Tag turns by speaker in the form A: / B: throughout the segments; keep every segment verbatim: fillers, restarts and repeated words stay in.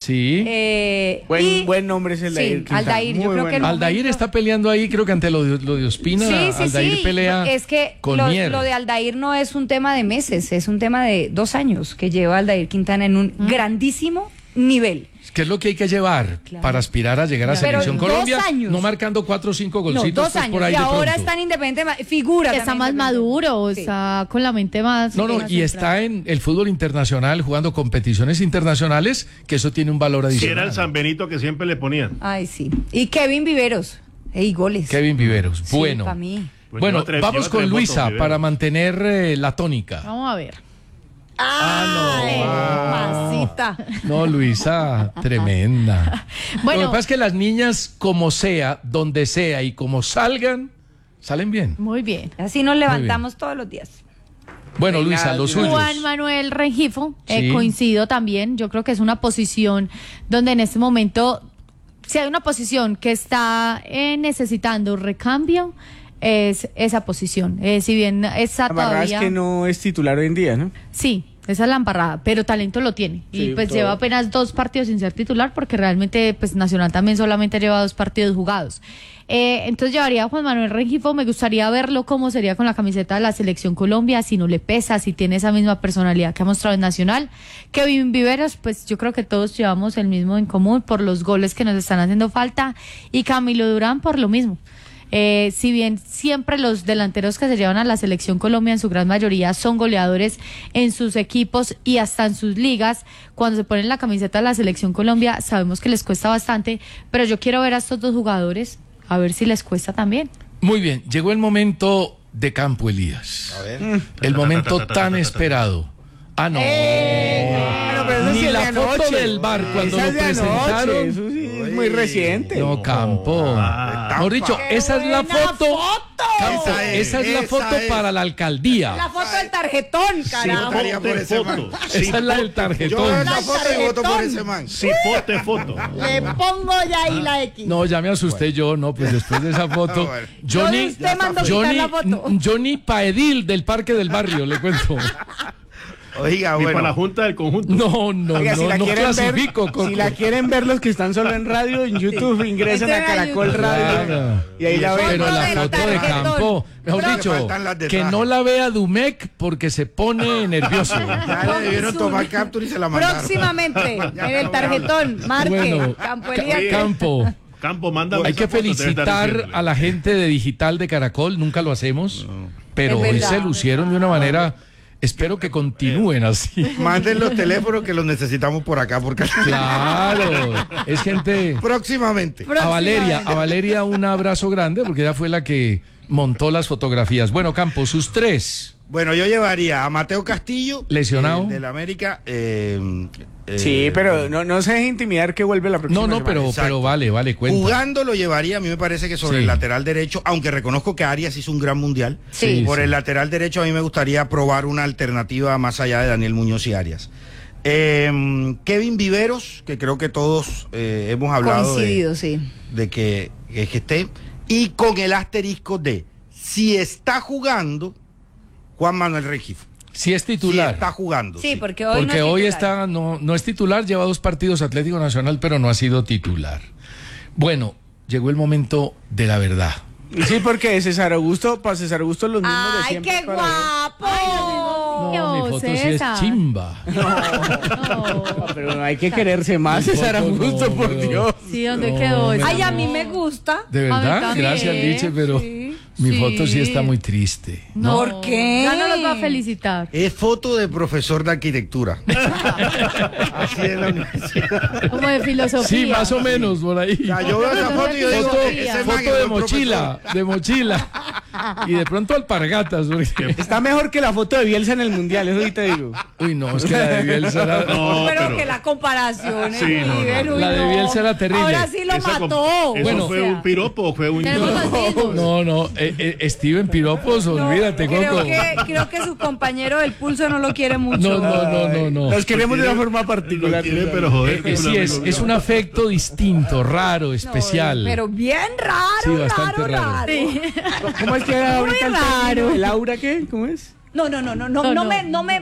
A: Sí.
B: Eh,
C: Buen,
B: y,
C: buen nombre es Aldair.
B: Sí,
C: Quintana.
B: Aldair, yo
C: Muy
B: creo
C: buen
B: que el
C: nombre.
A: Aldair está peleando ahí, creo que ante lo de, lo de Ospina.
B: Sí, sí,
A: Aldair
B: sí.
A: pelea
B: Es que
A: con
B: lo,
A: Mier.
B: lo de Aldair no es un tema de meses, es un tema de dos años que lleva Aldair Quintana en un
D: Mm.
B: grandísimo nivel.
A: ¿Qué es lo que hay que llevar
B: Claro.
A: para aspirar a llegar a
B: Pero
A: Selección
B: dos
A: Colombia?
B: años.
A: No marcando cuatro o cinco
B: No,
A: golcitos
B: dos
A: pues,
B: años.
A: por ahí
B: Y
A: de
B: ahora
A: pronto.
B: está en Independiente, ma- figura.
D: Está
B: también
D: más
B: Independiente.
D: maduro,
B: Sí.
D: está con la mente más...
A: No, no,
D: más
A: y
D: centrada.
A: está en el fútbol internacional jugando competiciones internacionales, que eso tiene un valor
E: Si
A: adicional.
E: era el San Benito que siempre le ponían.
B: Ay, sí. Y Kevin Viveros. Ey, goles.
A: Kevin Viveros.
B: Sí,
A: Bueno.
B: pa' mí.
E: Pues
A: Bueno,
E: lleva tres-
A: vamos
E: lleva
A: con
E: tres
A: Luisa
E: votos,
A: para
E: Viveros.
A: mantener eh, la tónica.
D: Vamos a ver.
B: Ah, no. Mamacita.
A: No, Luisa, tremenda.
D: Bueno.
A: Lo que pasa es que las niñas, como sea, donde sea y como salgan, salen bien.
D: Muy bien.
B: Así nos levantamos todos los días.
A: Bueno, Luisa, los suyos.
D: Juan Manuel Rengifo, eh,
A: Sí.
D: coincido también. Yo creo que es una posición donde en este momento, si hay una posición que está eh, necesitando recambio, es esa posición. Eh, si bien esa
C: La verdad es
D: todavía...
C: que no es titular hoy en día, ¿no?
D: Sí, esa es la embarrada, pero talento lo tiene. Y
C: Sí,
D: pues
C: todo.
D: lleva apenas dos partidos sin ser titular, porque realmente pues Nacional también solamente lleva dos partidos jugados. Eh, entonces llevaría a Juan Manuel Rengifo, me gustaría verlo cómo sería con la camiseta de la Selección Colombia, si no le pesa, si tiene esa misma personalidad que ha mostrado en Nacional. Kevin Viveros, pues yo creo que todos llevamos el mismo en común por los goles que nos están haciendo falta, y Camilo Durán por lo mismo. Eh, si bien siempre los delanteros que se llevan a la Selección Colombia en su gran mayoría son goleadores en sus equipos y hasta en sus ligas, cuando se ponen la camiseta de la Selección Colombia sabemos que les cuesta bastante, pero yo quiero ver a estos dos jugadores a ver si les cuesta también.
A: Muy bien, llegó el momento de Campo Elías.
F: A ver.
A: El momento tan esperado. Ah, no.
C: Bueno, pero eso
A: Ni
C: sí es
A: la
C: de
A: foto
C: anoche.
A: del bar cuando
C: Esa
A: lo
C: es de anoche,
A: presentaron.
C: eso sí es muy reciente.
A: No, Campo.
E: Ah.
A: Mejor dicho, esa es la foto. Campo,
F: Esa es,
A: esa es la
F: esa
A: foto
F: es.
A: para la alcaldía.
B: La foto del tarjetón, carajo.
F: votaría por ese man.
E: foto.
A: Esa es la del
F: Yo
A: tarjetón.
F: veo esa foto y voto por ese man.
E: Cipote foto.
B: Le pongo ya ahí la X.
A: No, ya me asusté yo, no, pues después de esa foto.
F: Ah, bueno.
A: Johnny,
B: Yo usted mandó quitar
A: Johnny,
B: la foto.
A: Johnny Paedil del Parque del Barrio, le cuento.
F: Oiga,
E: Ni para la
F: bueno.
E: junta del conjunto.
A: No, no,
C: Oiga,
A: no,
C: si la
A: no
C: quieren
A: clasifico,
C: ver,
A: Coco.
C: si la quieren ver los que están solo en radio, en YouTube, ingresen a
B: Entren a
C: Caracol
B: YouTube.
C: Radio
A: Claro.
C: y ahí la ven.
A: Pero
B: Foto
A: la
B: del
A: foto de
B: tarjetón.
A: Campo, mejor
F: Pero
A: dicho,
F: faltan las de
A: que
F: traje.
A: no la vea Dumec porque se pone nervioso.
F: Ya le debieron tomar captura y se la mandaron.
B: Próximamente, en el tarjetón, marque,
A: Bueno,
B: Campo
A: Ca-
B: Elías.
A: Campo,
E: Campo, manda.
A: hay que felicitar a la gente de Digital de Caracol, nunca lo hacemos, pero
B: Es
A: hoy
B: verdad.
A: se lucieron de una manera, espero que continúen así.
F: Manden los teléfonos que los necesitamos por acá, porque
A: Claro, es gente...
F: próximamente.
A: A Valeria, a Valeria un abrazo grande porque ella fue la que montó las fotografías. Bueno, Campos, sus tres.
F: Bueno, yo llevaría a Mateo Castillo,
A: Lesionado.
F: eh, del América. eh, eh,
C: Sí, pero no, no se deje intimidar que vuelve la próxima
A: No, no,
C: semana.
A: pero,
F: exacto.
A: pero vale, vale, cuenta.
F: Jugando lo llevaría, a mí me parece que sobre
A: Sí.
F: el lateral derecho, aunque reconozco que Arias hizo un gran mundial.
A: Sí,
F: Por
A: sí.
F: el lateral derecho a mí me gustaría probar una alternativa más allá de Daniel Muñoz y Arias. Eh, Kevin Viveros, que creo que todos eh, hemos hablado de,
B: Coincidido, sí.
F: de que, que, que esté, y con el asterisco de si está jugando Juan Manuel Rengifo.
A: Si es
F: Si
A: titular.
F: está jugando.
B: Sí,
F: sí.
B: porque hoy
A: Porque
B: no es
A: hoy
B: titular.
A: está, no, no es titular, lleva dos partidos Atlético Nacional, pero no ha sido titular. Bueno, llegó el momento de la verdad.
C: Sí, porque César Augusto, para César Augusto los mismos de
B: ¡Ay,
C: siempre.
B: qué
C: para ver.
B: guapo!
A: No, mi foto sí es
D: César.
A: chimba.
D: No.
C: Pero no hay que quererse más,
A: Mi
C: César
A: foto
C: Augusto,
A: no,
C: por
A: pero-
C: Dios.
D: Sí, ¿dónde
A: No,
D: quedó?
A: me-
D: ese
B: Ay, a
D: amor?
B: mí me gusta.
A: De
D: A mí
A: verdad,
D: también,
A: gracias Liche, pero
D: sí,
A: mi
D: sí.
A: foto sí está muy triste.
D: No,
B: ¿Por qué?
D: Ya no los va a felicitar.
F: Es foto de profesor de arquitectura. Así es la universidad.
D: Como de filosofía.
A: Sí, más o menos por ahí.
F: O sea, yo veo esa foto y yo digo,
A: Foto,
F: ese man
A: foto
F: es
A: de
F: buen
A: mochila, de mochila. Y de pronto alpargatas. porque-
C: Está mejor que la foto de Bielsa en el Mundial, eso sí te digo.
A: Uy, no, es que la de Bielsa era...
E: No,
B: pero,
E: pero-
B: que la comparación es
E: Sí, no, no,
B: nivel,
E: no.
B: uy,
A: La de
B: no.
A: Bielsa era terrible.
B: Ahora sí lo
E: Esa com-
B: mató.
E: ¿Eso
A: Bueno.
E: fue un piropo o fue un.?
D: Tenemos los mismos.
A: No, no, eh, eh, Steven Piropos,
B: No,
A: olvídate,
B: creo
A: Coco.
B: que, creo que su compañero del pulso no lo quiere mucho.
A: No, no, no, no, no.
C: Los queremos de una
E: tiene-
C: forma particular.
E: Lo tiene, pero joder.
A: Eh, sí, es, es un afecto distinto, raro,
B: No,
A: especial.
B: pero bien raro,
A: Sí, bastante
B: raro,
A: raro.
B: raro.
D: Sí.
C: ¿Cómo es que era
B: Muy
C: ahorita el
B: raro.
C: término? ¿El aura qué? ¿Cómo es?
B: No, no, no, no, no,
D: No,
B: no
D: no.
B: me, no me.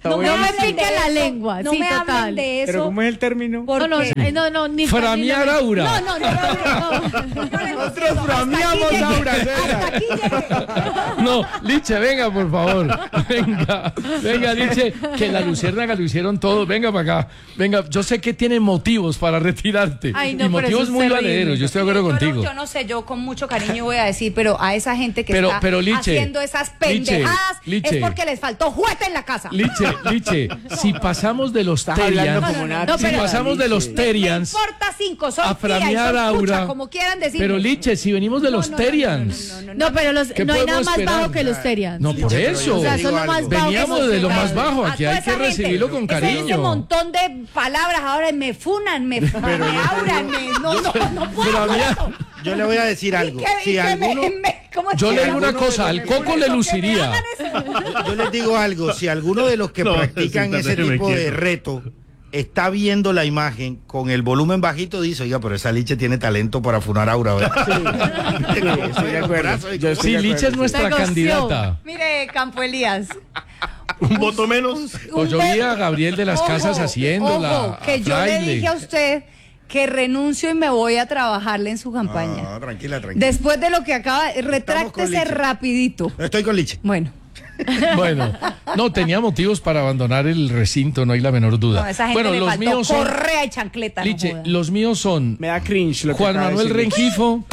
B: No me
D: No me
B: hablen
D: pique
B: de
D: la
B: eso,
D: lengua,
B: no
D: sí,
B: me
D: total.
B: hablen de eso.
C: Pero ¿cómo es el término?
B: porque-
D: No, no, eh, no, no, ni
A: Framear
D: Camila-
A: aura.
D: No, no, no, no, no.
C: Nosotros frameamos aura, César.
B: Hasta aquí llegué.
A: No, Liche, venga, por favor. Venga, venga, Liche, que la luciérnaga lo hicieron todos. Venga para acá. Venga, yo sé que tiene motivos para retirarte.
D: Ay, no,
A: y
D: pero
A: motivos
D: eso es
A: muy
D: terrible.
A: valederos. Yo estoy de acuerdo
B: Yo no-
A: contigo.
B: Yo no sé, yo con mucho cariño voy a decir, pero a esa gente que
A: Pero-
B: está
A: pero, Liche,
B: haciendo esas
A: Liche,
B: pendejadas
A: Liche.
B: es porque les faltó juguete en la casa.
A: Liche, Liche, si pasamos de los
C: Estás hablando
A: Terians,
C: como
B: no,
C: una
B: no,
A: si
B: pero-
A: pasamos de los
B: Me
A: Terians
B: importa cinco, son
A: a
B: tía y
A: framear
B: son pucha,
A: aura,
B: como quieran decir.
A: pero Liche, si venimos de los Terians,
D: No, pero los,
A: ¿Qué
D: no hay nada
A: podemos
D: más
A: esperar?
D: bajo que los Terians.
A: no por
F: pero yo
A: eso.
D: O sea,
F: te
D: son
F: digo
D: lo más
F: algo.
D: bajo que
A: Veníamos
D: los
A: de lo
D: Terians.
A: más bajo,
B: A
A: aquí
B: toda
A: hay que
B: esa gente,
A: recibirlo con
B: ese- Ese
A: cariño.
B: montón de palabras ahora me funan, me, me auran, me, no, no, no puedo.
A: Pero había-
F: Yo le voy a decir algo.
B: Y que- y
F: Si
B: que
F: alguno,
B: me- me- ¿cómo es
A: Yo
B: que
A: le
B: era?
A: digo una
F: alguno de
A: cosa,
F: los
A: al
F: que-
A: Coco le
B: Que me
A: luciría.
B: hagan eso.
F: yo les digo algo. Si alguno de los que
E: No,
F: practican
E: sí,
F: ese
E: déjeme
F: tipo de
E: quieto.
F: reto está viendo la imagen con el volumen bajito, dice, oiga, pero esa Liche tiene talento para funar aura. ¿verdad?
C: Sí, estoy de acuerdo. Yo estoy
A: Sí,
C: de
A: Liche es
C: acuerdo,
A: nuestra
D: Negoció.
A: candidata.
B: Mire, Campo Elías.
E: Un voto menos.
A: Pues yo vi a Gabriel de las
B: Ojo,
A: Casas haciéndola.
B: ojo, que
A: a
B: yo le
A: Fraile.
B: dije a usted que renuncio y me voy a trabajarle en su campaña.
F: No, tranquila, tranquila.
B: Después de lo que acaba,
F: con
B: retráctese
F: Liche.
B: rapidito.
F: Estoy con Liche.
B: Bueno,
A: Bueno, no, tenía motivos para abandonar el recinto, no hay la menor duda.
B: no, esa gente
A: bueno,
B: le
A: los
B: faltó
A: míos son,
B: correa y chancleta. no
A: Liche,
B: joda.
A: los míos son
C: Me da cringe lo que
A: Juan
C: acaba de
A: Manuel
C: decir.
A: Rengifo,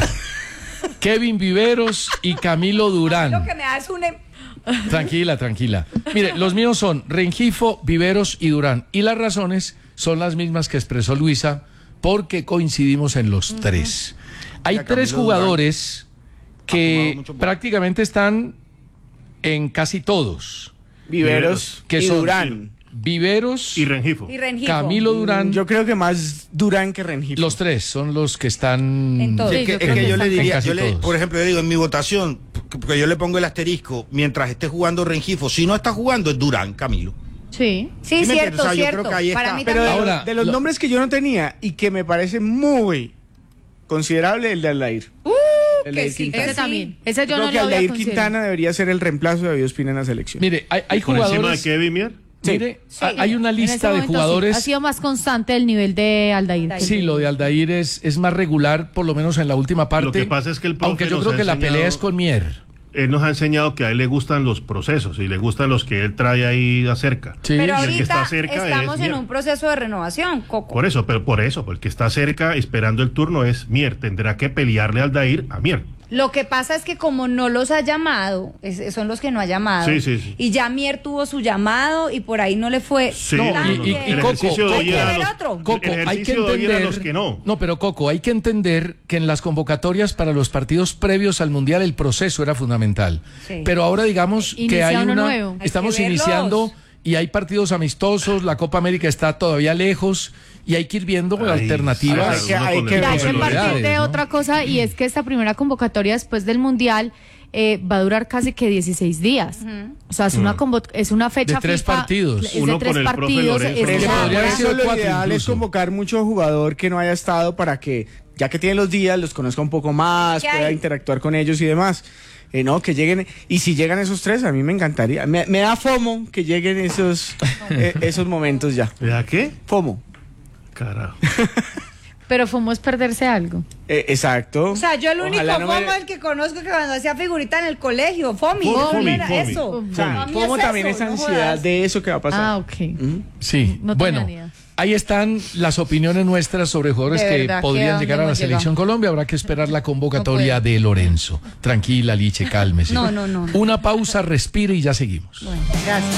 A: Kevin Viveros y Camilo
B: Lo
A: Durán.
B: que me da es un... em-
A: Tranquila, tranquila. Mire, los míos son Rengifo, Viveros y Durán. Y las razones son las mismas que expresó Luisa, porque coincidimos en los tres. Hay
F: Ya,
A: tres
F: Camilo
A: jugadores
F: Ha
A: que
F: fumado mucho porro.
A: prácticamente están en casi todos.
C: Viveros
A: Que
C: y
A: son
C: Durán.
A: Viveros,
E: Y Rengifo.
B: Y Rengifo.
A: Camilo Durán.
C: Yo creo que más Durán que Rengifo.
A: Los tres son los que están
B: En todo.
F: Sí,
B: Sí,
F: es que,
D: yo
F: es
D: creo
F: que
D: que
F: yo le
D: están
F: diría,
A: casi
F: yo le-
A: todos.
F: por ejemplo, yo digo, en mi votación, porque yo le pongo el asterisco, mientras esté jugando Rengifo, si no está jugando es Durán, Camilo.
D: Sí.
B: Sí,
F: ¿Sí me entiendes?
B: cierto,
F: O sea, yo
B: cierto.
F: creo que ahí
B: Para
F: está.
B: mí
C: Pero de,
B: también.
A: Ahora,
C: de los
A: lo-
C: nombres que yo no tenía y que me parece muy considerable, el de Aldair.
B: Uh,
C: El
B: que
C: de
B: sí,
C: Quintana.
B: que
D: Ese
B: sí.
D: también. Ese yo
C: Yo
D: no
C: creo que
D: lo había
C: Aldair
D: considerado.
C: Quintana debería ser el reemplazo de David Ospina en la selección.
A: Mire, hay, hay
E: Por encima de
A: jugadores.
E: Kevin Mier.
C: Sí.
A: Mire,
B: Sí.
A: hay- hay una
D: En ese
A: lista de
D: momento sí.
A: jugadores.
D: Ha sido más constante el nivel de Aldair.
B: Aldair.
A: Sí, lo de Aldair es, es más regular, por lo menos en la última parte.
E: Lo que pasa es que el profe
A: Aunque yo
E: nos
A: creo
E: ha
A: que la
E: enseñado-
A: pelea es con Mier.
E: Él nos ha enseñado que a él le gustan los procesos y le gustan los que él trae ahí acerca.
A: Sí.
B: Pero
E: Y el que
B: ahorita
E: está cerca
B: estamos
E: es
B: en
E: Mier.
B: un proceso de renovación, Coco.
E: Por eso, pero por eso, porque está cerca esperando el turno es Mier. Tendrá que pelearle al Dair a Mier.
B: Lo que pasa es que como no los ha llamado, es- son los que no ha llamado.
E: Sí, sí, sí.
B: Y ya Mier tuvo su llamado y por ahí no le fue
E: Sí,
A: No,
B: tan
A: y- y-
B: bien.
A: y
E: el
A: Coco,
E: ejercicio de
A: Coco.
E: hoy era
B: Hay que
E: los,
B: ver otro.
A: Coco,
E: el
A: hay que
E: ejercicio de hoy era
A: entender.
E: los que no.
A: No, pero Coco, hay que entender que en las convocatorias para los partidos previos al Mundial el proceso era fundamental.
B: Sí.
A: Pero ahora digamos
D: Inicia
A: que hay
D: uno
A: una.
D: nuevo.
B: Hay
A: Estamos
B: que verlos.
A: iniciando y hay partidos amistosos, la Copa América está todavía lejos y hay que ir viendo
E: Ay,
A: alternativas.
C: hay que- hay
E: uno con
C: que
E: el
C: ver.
D: Hay que
E: profe
D: partir
A: Lores.
D: de
A: ¿no?
D: otra cosa y es que esta primera convocatoria después del Mundial eh, va a durar casi que dieciséis días. O sea, es una convo- es una fecha
A: De tres
D: FIFA,
A: partidos.
D: es de
E: Uno
D: tres
E: con el profe
D: partidos.
E: Lorenzo.
D: es
C: Por
A: que
C: eso,
D: la-
A: podría
C: por
A: haber sido
C: eso lo
A: cuatro
C: ideal es
A: incluso.
C: convocar mucho jugador que no haya estado para que, ya que tiene los días, los conozca un poco más,
B: ¿Qué
C: pueda
B: hay?
C: interactuar con ellos y demás. Eh, no, que lleguen, y si llegan esos tres, a mí me encantaría. Me, me da FOMO que lleguen esos, eh, esos momentos ya.
E: ¿Ya qué?
C: FOMO.
E: Carajo.
D: Pero FOMO es perderse algo.
C: Eh, exacto.
B: O sea, yo el único
C: Ojalá no me-
B: FOMO el que conozco que cuando hacía figurita en el colegio, FOMI,
E: Fomi,
B: FOMI
E: Fomi,
B: era
E: Fomi.
B: eso.
C: O sea,
B: A mí
C: FOMO
B: es
C: también
B: eso,
C: es
B: no
C: ansiedad
B: jodas.
C: de eso que va a pasar.
D: Ah, ok.
A: Sí,
D: No tenía
A: bueno,
D: ni idea.
A: ahí están las opiniones nuestras sobre jugadores
B: De
A: que
B: verdad, que
A: podrían
B: a dónde
A: llegar a la
B: hemos
A: selección Colombia. Habrá que esperar la convocatoria
B: No
A: de Lorenzo. Tranquila, Liche, cálmese.
B: No, no, no, no.
A: Una pausa, respire y ya seguimos.
B: Bueno, gracias.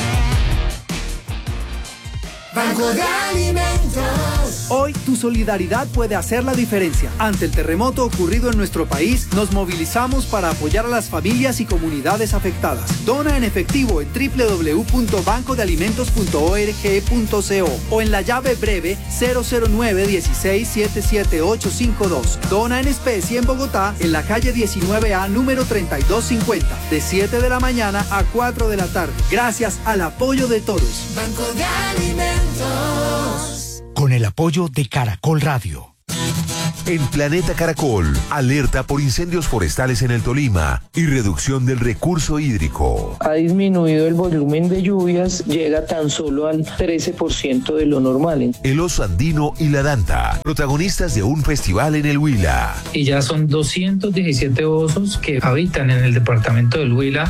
G: Banco de Alimentos. Hoy tu solidaridad puede hacer la diferencia. Ante el terremoto ocurrido en nuestro país, nos movilizamos para apoyar a las familias y comunidades afectadas. Dona en efectivo en doble u doble u doble u punto banco de alimentos punto org punto co o en la llave breve cero cero nueve uno seis siete siete ocho cinco dos. Dona en especie en Bogotá, en la calle diecinueve A, número treinta y dos cincuenta, de siete de la mañana a cuatro de la tarde. Gracias al apoyo de todos.
H: Banco de Alimentos.
I: Con el apoyo de Caracol Radio.
H: En Planeta Caracol, alerta por incendios forestales en el Tolima y reducción del recurso hídrico.
I: Ha disminuido el volumen de lluvias, llega tan solo al trece por ciento de lo normal.
H: El oso andino y la danta, protagonistas de un festival en el Huila.
J: Y ya son doscientos diecisiete osos que habitan en el departamento del Huila.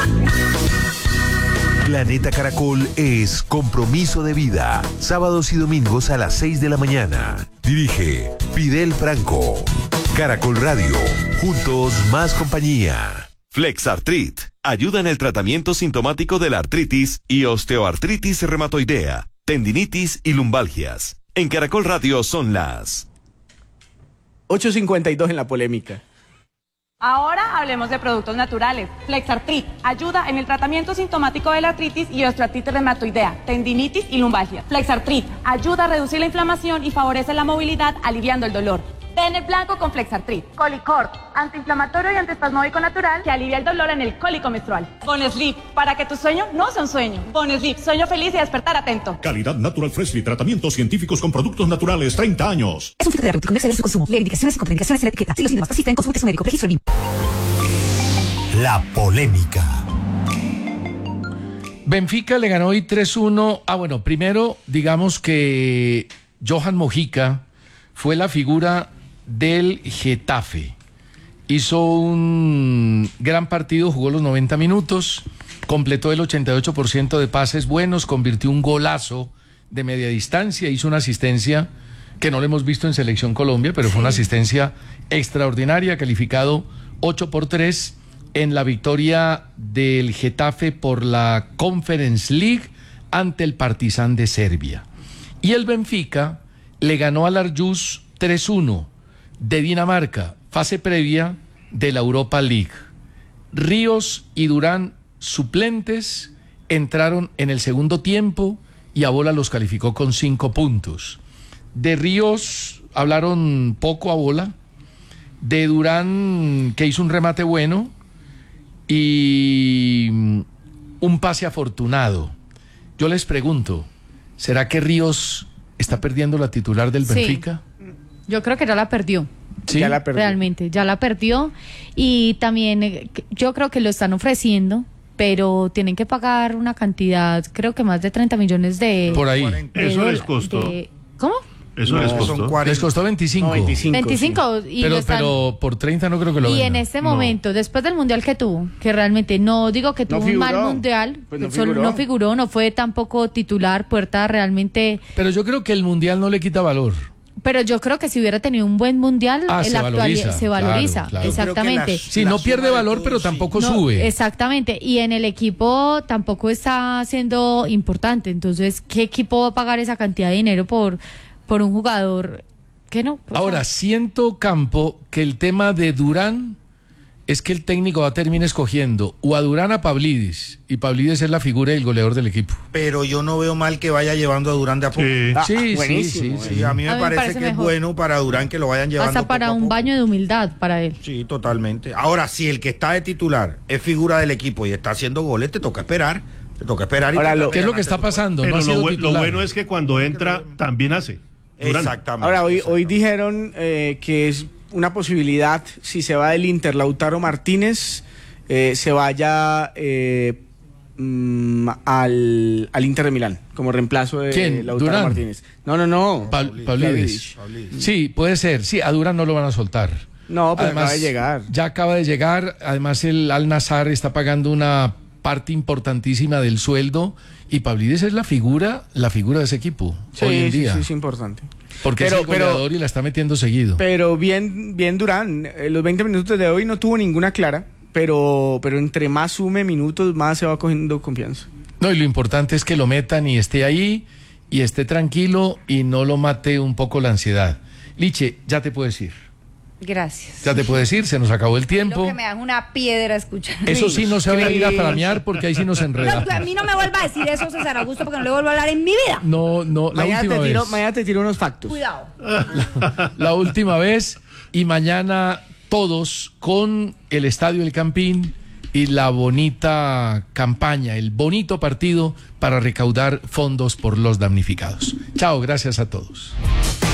H: Planeta Caracol es compromiso de vida. Sábados y domingos a las seis de la mañana. Dirige Fidel Franco. Caracol Radio. Juntos más compañía.
K: Flexartrit. Ayuda en el tratamiento sintomático de la artritis y osteoartritis reumatoidea, tendinitis y lumbalgias. En Caracol Radio son las
C: ocho cincuenta y dos en la polémica.
L: Ahora hablemos de productos naturales. Flexartrit ayuda en el tratamiento sintomático de la artritis y osteoartritis reumatoidea, tendinitis y lumbalgia. Flexartrit ayuda a reducir la inflamación y favorece la movilidad, aliviando el dolor. Pene blanco con Flexartrit. Colicort, antiinflamatorio y antiespasmódico natural que alivia el dolor en el cólico menstrual. Bonesleep, para que tu sueño no sea un sueño. Bonesleep, sueño feliz y despertar atento.
M: Calidad Natural Freshly, tratamientos científicos con productos naturales, treinta años.
N: Es un filtro terapéutico, no exceder su consumo. Lee indicaciones y contraindicaciones en la etiqueta. Si los síntomas persisten, consulte a su médico. Registro B I M.
H: La polémica.
A: Benfica le ganó hoy tres uno. Ah, bueno, primero digamos que Johan Mojica fue la figura del Getafe. Hizo un gran partido, jugó los noventa minutos, completó el ochenta y ocho por ciento de pases buenos, convirtió un golazo de media distancia, hizo una asistencia que no lo hemos visto en Selección Colombia, pero fue una asistencia extraordinaria, calificado ocho por tres en la victoria del Getafe por la Conference League ante el Partizan de Serbia. Y el Benfica le ganó al Aarhus tres uno de Dinamarca, fase previa de la Europa League. Ríos y Durán, suplentes, entraron en el segundo tiempo y Abola los calificó con cinco puntos. De Ríos hablaron poco Abola, de Durán, que hizo un remate bueno y un pase afortunado. Yo les pregunto, ¿será que Ríos está perdiendo la titular del Benfica?
D: Sí. Yo creo que ya la perdió.
A: ¿Sí?
C: Ya la perdió.
D: Realmente, ya la perdió. Y también eh, yo creo que lo están ofreciendo, pero tienen que pagar una cantidad, creo que más de treinta millones de...
A: Por ahí.
D: de
E: Eso
D: dola-
E: les costó.
D: de- ¿Cómo?
E: Eso
F: No,
E: les
F: son
E: costó.
F: cuarenta.
A: Les costó veinticinco.
C: No, veinticinco.
D: veinticinco. Y,
A: Pero,
D: lo están-
A: pero por treinta no creo que lo
D: y
A: vendan.
D: en este
A: No.
D: momento, después del mundial que tuvo, que realmente no digo que
C: No
D: tuvo un mal
C: figuró.
D: mundial,
C: Pues no
D: solo
C: figuró.
D: no figuró, no fue tampoco titular, Puerta realmente...
A: Pero yo creo que el Mundial no le quita valor.
D: Pero yo creo que si hubiera tenido un buen mundial,
A: Ah,
D: en
A: se
D: la actualidad
A: valoriza,
D: se valoriza,
A: claro, claro.
D: exactamente.
F: Yo creo que
A: Sí,
F: La
A: no
F: suma
A: pierde
F: de
A: valor,
F: todo,
A: pero
F: sí.
A: tampoco
D: No,
A: sube.
D: exactamente, y en el equipo tampoco está siendo importante, entonces, ¿qué equipo va a pagar esa cantidad de dinero por, por un jugador que no? O
A: Ahora,
D: sea,
A: siento, Campo, que el tema de Durán es que el técnico va a terminar escogiendo o a Durán a Pavlidis, y Pavlidis es la figura del goleador del equipo.
F: Pero yo no veo mal que vaya llevando a Durán de a poco.
E: Sí.
C: Ah,
A: Sí, sí,
C: buenísimo,
A: sí,
F: Sí,
A: sí.
F: a mí me,
D: A mí me
F: parece,
D: parece
F: que es
D: mejor.
F: bueno para Durán que lo vayan llevando
D: hasta para
F: poco a
D: un
F: poco.
D: baño de humildad para él.
F: Sí, totalmente. Ahora, si el que está de titular es figura del equipo y está haciendo goles, te toca esperar. Te toca esperar. Y
C: Ahora,
F: te
C: lo-
F: toca
A: ¿Qué es lo que
F: ganarte
A: está
F: tu-
A: pasando?
E: Pero
A: No ha sido
E: lo, bu- lo
A: titular.
E: bueno es que cuando entra también hace. Durán.
F: Exactamente.
C: Ahora, hoy, hoy dijeron eh, que es una posibilidad, si se va del Inter Lautaro Martínez, eh, se vaya eh, mm, al, al Inter de Milán, como reemplazo de
A: ¿Quién?
C: Lautaro
A: ¿Durán?
C: Martínez. No, no, no.
A: Pa- Pavlidis. Sí, puede ser. Sí, a Durán no lo van a soltar.
C: No, pero acaba de llegar.
A: Ya acaba de llegar. Además, el Al Nassr está pagando una parte importantísima del sueldo y Pavlidis es la figura, la figura de ese equipo
C: Sí,
A: hoy en
C: sí,
A: día.
C: sí, es importante.
A: Porque
C: Pero-
A: es el
C: pero-
A: goleador y la está metiendo seguido.
C: Pero bien, bien Durán, eh, los veinte minutos de hoy no tuvo ninguna clara, pero, pero entre más sume minutos, más se va cogiendo confianza.
A: No, y lo importante es que lo metan y esté ahí y esté tranquilo y no lo mate un poco la ansiedad. Liche, ya te puedes ir.
B: Gracias.
A: Ya te puedes ir, se nos acabó el
B: Lo
A: tiempo.
B: que me dan una piedra escuchar.
A: Eso sí, no se va a ir a
C: Cris.
A: flamear porque ahí sí nos
B: No,
A: enredamos.
B: a mí no me vuelva a decir eso, César Augusto, porque no le vuelvo a hablar en mi vida.
A: No, no, la
C: Mañana
A: última
C: te, tiro,
A: vez.
C: mañana te tiro unos factos.
B: Cuidado.
A: La última vez y mañana todos con el Estadio El Campín y la bonita campaña, el bonito partido para recaudar fondos por los damnificados. Chao, gracias a todos.